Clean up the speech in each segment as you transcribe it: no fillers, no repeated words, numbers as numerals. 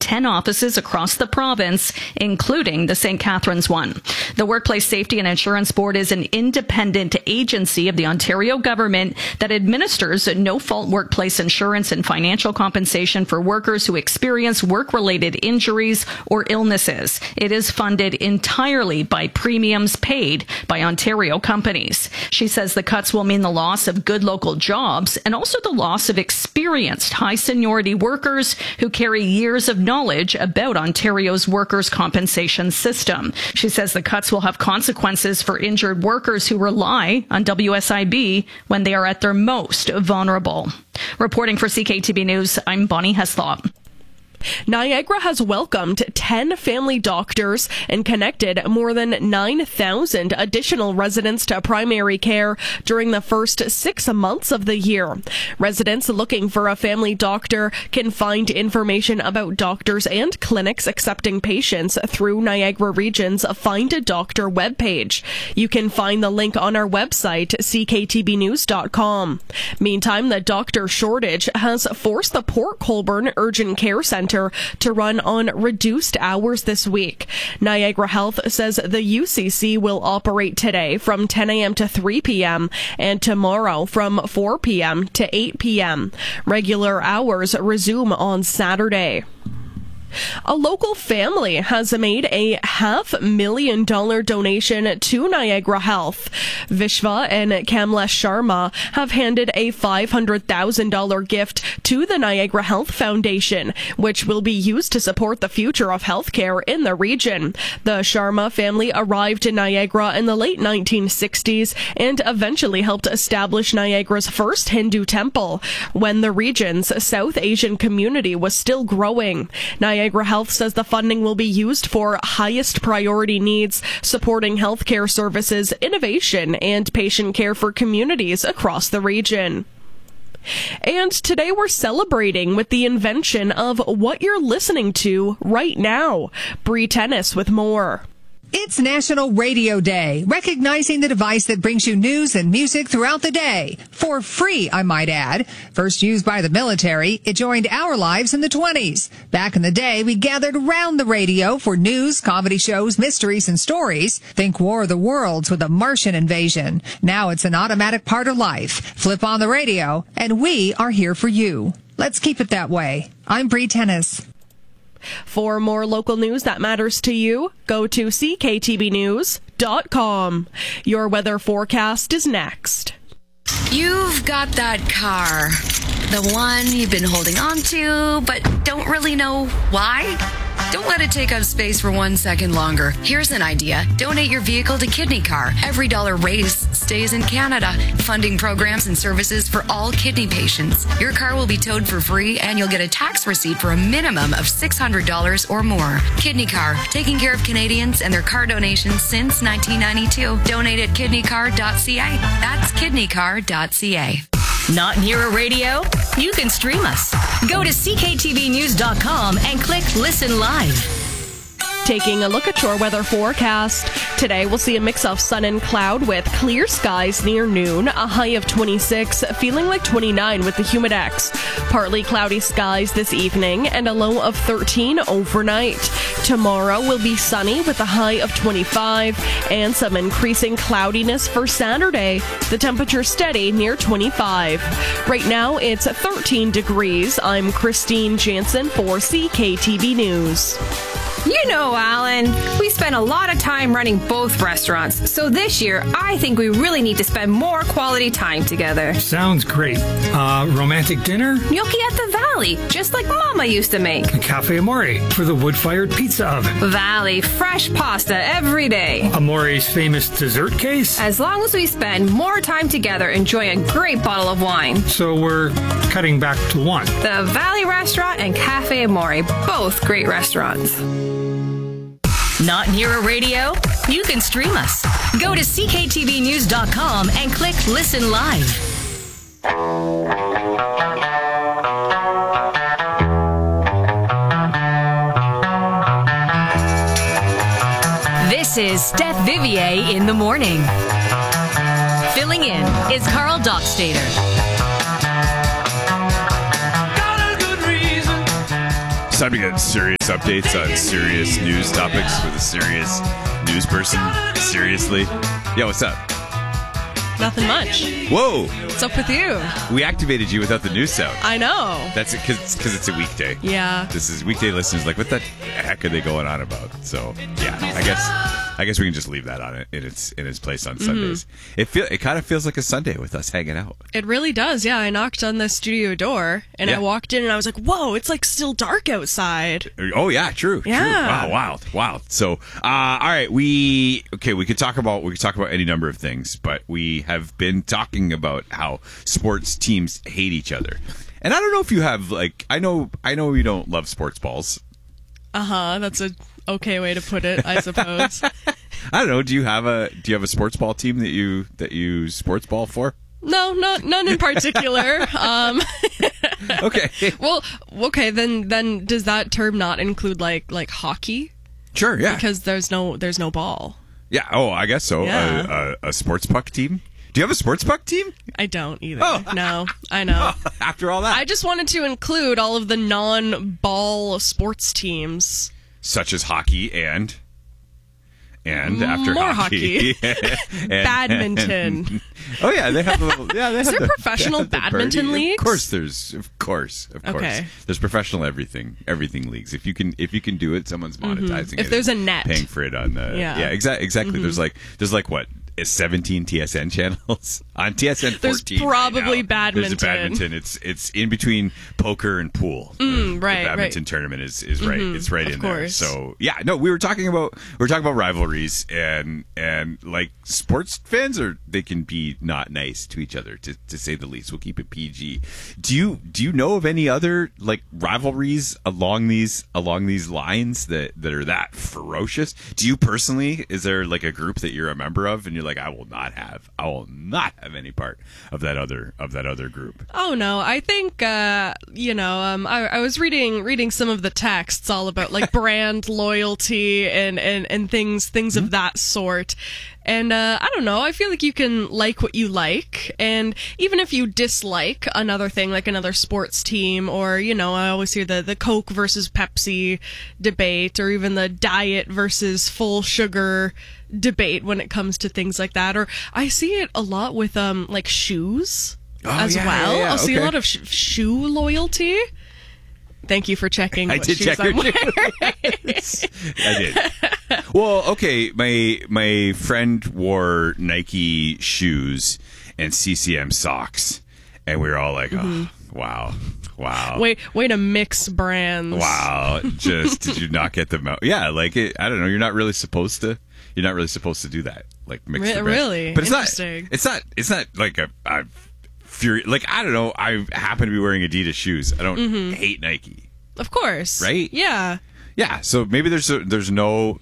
10 offices across the province, including the St. Catharines one. The Workplace Safety and Insurance Board is an independent agency of the Ontario government that administers no-fault workplace insurance and financial compensation for workers who experience work-related injuries or illnesses. It is funded entirely by premiums paid by Ontario companies. She says the cuts will mean the loss of good local jobs and also the loss of experienced high-seniority workers who carry years of knowledge about Ontario's workers' compensation system. She says the cuts will have consequences for injured workers who rely on WSIB when they are at their most vulnerable. Reporting for CKTB News, I'm Bonnie Heslop. Niagara has welcomed 10 family doctors and connected more than 9,000 additional residents to primary care during the first 6 months of the year. Residents looking for a family doctor can find information about doctors and clinics accepting patients through Niagara Region's Find a Doctor webpage. You can find the link on our website, cktbnews.com. Meantime, the doctor shortage has forced the Port Colborne Urgent Care Centre to run on reduced hours this week. Niagara Health says the UCC will operate today from 10 a.m. to 3 p.m. and tomorrow from 4 p.m. to 8 p.m. Regular hours resume on Saturday. A local family has made a $500,000 donation to Niagara Health. Vishva and Kamlesh Sharma have handed a $500,000 gift to the Niagara Health Foundation, which will be used to support the future of healthcare in the region. The Sharma family arrived in Niagara in the late 1960s and eventually helped establish Niagara's first Hindu temple when the region's South Asian community was still growing. Niagara Health says the funding will be used for highest priority needs, supporting healthcare services, innovation, and patient care for communities across the region. And today we're celebrating with the invention of what you're listening to right now. Bree Tennis with more. It's National Radio Day, recognizing the device that brings you news and music throughout the day. For free, I might add. First used by the military, it joined our lives in the 20s. Back in the day, we gathered around the radio for news, comedy shows, mysteries, and stories. Think War of the Worlds with a Martian invasion. Now it's an automatic part of life. Flip on the radio, and we are here for you. Let's keep it that way. I'm Bree Tennis. For more local news that matters to you, go to cktbnews.com. Your weather forecast is next. You've got that car, the one you've been holding on to, but don't really know why. Don't let it take up space for 1 second longer. Here's an idea. Donate your vehicle to Kidney Car. Every dollar raised stays in Canada, funding programs and services for all kidney patients. Your car will be towed for free, and you'll get a tax receipt for a minimum of $600 or more. Kidney Car, taking care of Canadians and their car donations since 1992. Donate at kidneycar.ca. That's kidneycar.ca. Not near a radio? You can stream us. Go to cktbnews.com and click Listen Live. Taking a look at your weather forecast. Today we'll see a mix of sun and cloud with clear skies near noon, a high of 26, feeling like 29 with the humidex. Partly cloudy skies this evening and a low of 13 overnight. Tomorrow will be sunny with a high of 25 and some increasing cloudiness for Saturday. The temperature steady near 25. Right now it's 13 degrees. I'm Christine Jansen for CKTB News. You know, Alan, we spend a lot of time running both restaurants, so this year I think we really need to spend more quality time together. Sounds great. Romantic dinner? Gnocchi at the Valley, just like Mama used to make. Cafe Amore for the wood-fired pizza oven. Valley, fresh pasta every day. Amore's famous dessert case? As long as we spend more time together enjoying a great bottle of wine. So we're cutting back to one. The Valley Restaurant and Cafe Amore, both great restaurants. Not near a radio? You can stream us. Go to cktbnews.com and click Listen Live. This is Steph Vivier in the morning. Filling in is Carl Dockstader. It's time to get serious updates on serious news topics with a serious news person. Seriously. Yeah, what's up? Nothing much. Whoa. What's up with you? We activated you without the news sound. I know. That's it, because it's a weekday. Yeah. This is weekday listeners like, what the heck are they going on about? So, yeah, I guess we can just leave that on it in its place on Sundays. It kind of feels like a Sunday with us hanging out. It really does. Yeah, I knocked on the studio door and I walked in and I was like, "Whoa, it's like still dark outside." Oh yeah, true. Yeah. True. Wow, wild. So, all right, we could talk about any number of things, but we have been talking about how sports teams hate each other. And I don't know if you have I know you don't love sports balls. That's a okay way to put it, I suppose. I don't know. Do you have a sports ball team that you sports ball for? No, none in particular. Okay. Well, okay, then does that term not include like hockey? Sure, yeah. Because there's no ball. Yeah. Oh, I guess so. Yeah. A sports puck team. Do you have a sports puck team? I don't either. Oh. No, I know. After all that, I just wanted to include all of the non-ball sports teams, such as hockey and after more hockey. Badminton. Oh yeah, they have a little. Yeah, they Is have there professional badminton leagues? Of course. Okay. There's professional everything leagues. If you can do it, someone's monetizing it. If there's a net, paying for it on the exactly. There's like what? 17 TSN channels on TSN 14. There's probably badminton. There's a badminton. It's in between poker and pool. Right. The badminton tournament is right. It's right in there. Course. So yeah, no, we were talking about rivalries and like sports fans they can be not nice to each other to say the least. We'll keep it PG. Do you know of any other like rivalries along these lines that are that ferocious? Do you personally? Is there like a group that you're a member of and you're like, I will not have any part of that other group? Oh no, I think I was reading some of the texts all about like brand loyalty and things of that sort. And I don't know, I feel like you can like what you like, and even if you dislike another thing, like another sports team, or, I always hear the Coke versus Pepsi debate, or even the diet versus full sugar debate when it comes to things like that. Or I see it a lot with like shoes as well. Yeah, I'll see a lot of shoe loyalty. Thank you for checking. I did check your shoes. I did. Well, okay. My friend wore Nike shoes and CCM socks, and we were all like, "Oh, wow." Way to mix brands. Wow. Did you not get them out? Yeah, like I don't know. You're not really supposed to do that. Like mix the brands. Really? But interesting. It's not like a fury. Like I don't know. I happen to be wearing Adidas shoes. I don't hate Nike. Of course. Right? Yeah. Yeah, so maybe there's no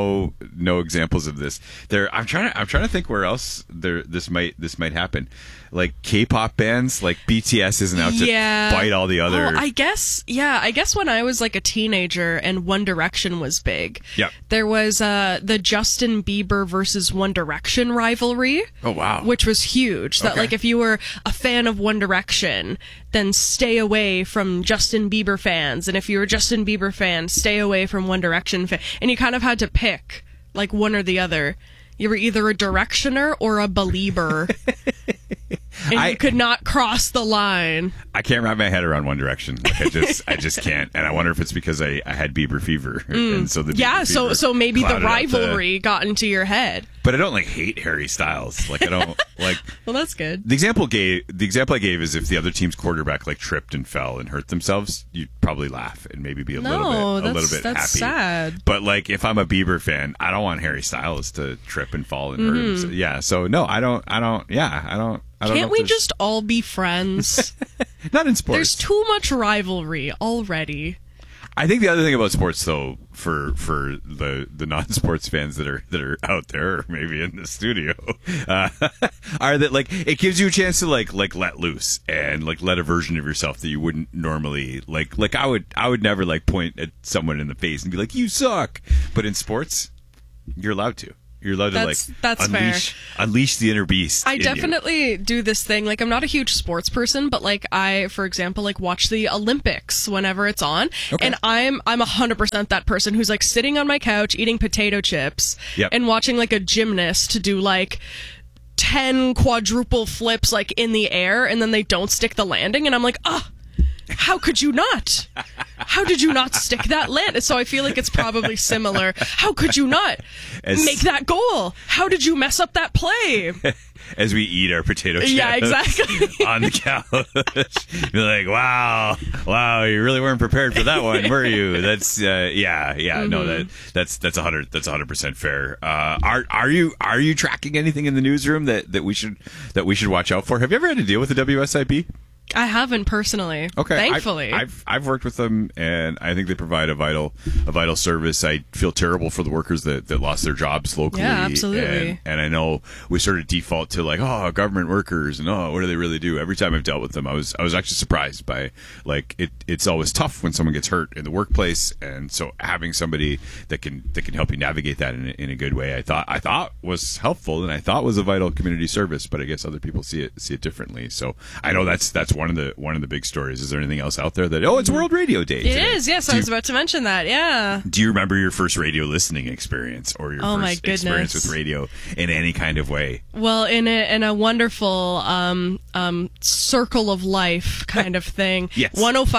examples of this. I'm trying to think where else this might happen. Like K-pop bands, like BTS isn't out to bite all the other. Oh, I guess when I was like a teenager and One Direction was big. Yep. There was the Justin Bieber versus One Direction rivalry. Oh wow. Which was huge. That like if you were a fan of One Direction, then stay away from Justin Bieber fans, and if you were a Justin Bieber fan, stay away from One Direction fan. And you kind of had to pick like one or the other. You were either a Directioner or a Belieber. And you could not cross the line. I can't wrap my head around One Direction. Like I just can't. And I wonder if it's because I had Bieber fever, and so the Bieber fever so maybe the rivalry got into your head. But I don't like hate Harry Styles. Like I don't like. Well, that's good. The example I gave is if the other team's quarterback like tripped and fell and hurt themselves, you'd probably laugh and maybe be a little bit happy. That's sad. But like if I'm a Bieber fan, I don't want Harry Styles to trip and fall and hurt himself. Yeah. So no, I don't. Can't we just all be friends? Not in sports. There's too much rivalry already. I think the other thing about sports, though, for the non-sports fans that are out there, or maybe in the studio, are that like it gives you a chance to like let loose and like let a version of yourself that you wouldn't normally like. Like I would never like point at someone in the face and be like, "You suck," but in sports, you're allowed to. You're allowed to that's unleash the inner beast. I definitely do this thing. Like, I'm not a huge sports person, but like I, for example, like watch the Olympics whenever it's on, and I'm 100% that person who's like sitting on my couch eating potato chips and watching like a gymnast do like 10 quadruple flips like in the air, and then they don't stick the landing, and I'm like, how could you not? How did you not stick that land? So I feel like it's probably similar. How could you not make that goal? How did you mess up that play? As we eat our potato chips exactly. on the couch. You're like, wow, you really weren't prepared for that one, were you? That's no, that's 100% fair. Are you tracking anything in the newsroom that we should watch out for? Have you ever had to deal with the WSIB? I haven't personally. Okay, thankfully, I've worked with them, and I think they provide a vital service. I feel terrible for the workers that lost their jobs locally. Yeah, absolutely. And I know we sort of default to like, government workers, and what do they really do? Every time I've dealt with them, I was actually surprised by like it's always tough when someone gets hurt in the workplace, and so having somebody that can help you navigate that in a good way, I thought was helpful, and I thought was a vital community service. But I guess other people see it differently. So I know that's one of the big stories. Is there anything else out there that it's World Radio Day today? It is, yes. I was about to mention that. Yeah. Do you remember your first radio listening experience, or your first experience with radio in any kind of way? Well, in a wonderful circle of life kind of thing. Yes.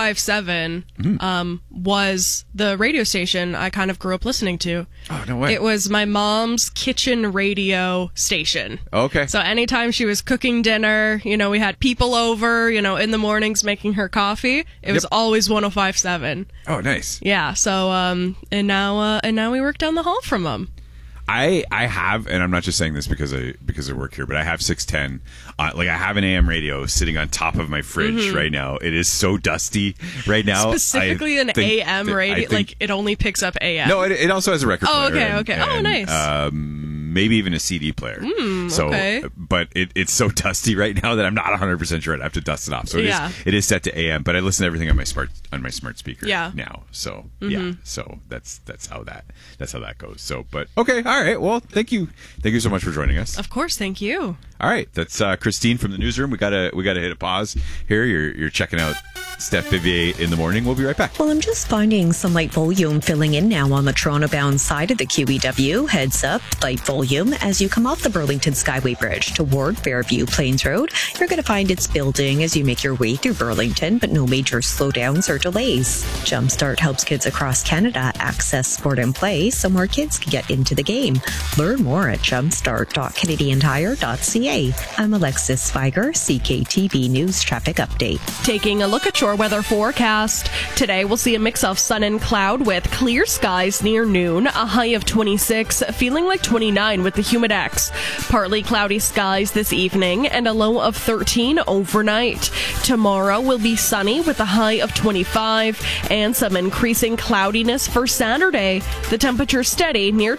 105.7 was the radio station I kind of grew up listening to. Oh, no way. It was my mom's kitchen radio station. Okay. So anytime she was cooking dinner, we had people over, in the mornings making her coffee, it was always 105.7. Oh, nice. Yeah. So and now we work down the hall from them. I have, and I'm not just saying this because I work here, but I have 610. I have an AM radio sitting on top of my fridge right now. It is so dusty right now. Specifically an AM radio, like it only picks up AM. No, it also has a record player. Okay. Nice. Maybe even a CD player. Okay. But it's so dusty right now that I'm not 100% sure. I'd have to dust it off. So it is set to AM, but I listen to everything on my smart speaker now. So so that's how that goes. So, but okay, all right. Well, thank you so much for joining us. Of course, thank you. All right, that's Christine from the newsroom. We gotta hit a pause here. You're checking out Steph Vivier in the morning. We'll be right back. Well, I'm just finding some light volume filling in now on the Toronto-bound side of the QEW. Heads up, light volume as you come off the Burlington Skyway Bridge toward Fairview Plains Road. You're going to find it's building as you make your way through Burlington, but no major slowdowns or delays. Jumpstart helps kids across Canada access sport and play so more kids can get into the game. Learn more at jumpstart.canadiantire.ca. I'm Alexis Spiger, CKTV News Traffic Update. Taking a look at your weather forecast. Today we'll see a mix of sun and cloud with clear skies near noon, a high of 26, feeling like 29 with the humidex. Partly cloudy skies this evening and a low of 13 overnight. Tomorrow will be sunny with a high of 25 and some increasing cloudiness for Saturday. The temperature steady near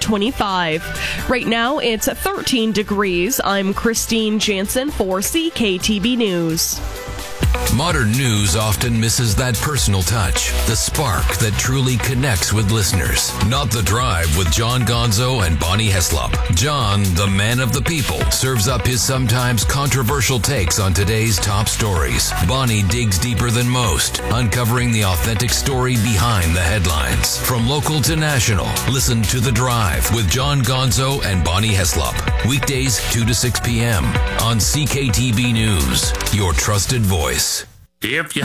25. Right now it's 13 degrees. I'm Christine Jansen for CKTB News. Modern news often misses that personal touch, the spark that truly connects with listeners. Not The Drive with John Gonzo and Bonnie Heslop. John, the man of the people, serves up his sometimes controversial takes on today's top stories. Bonnie digs deeper than most, uncovering the authentic story behind the headlines. From local to national, listen to The Drive with John Gonzo and Bonnie Heslop. Weekdays 2 to 6 p.m. on CKTB News, your trusted voice. If you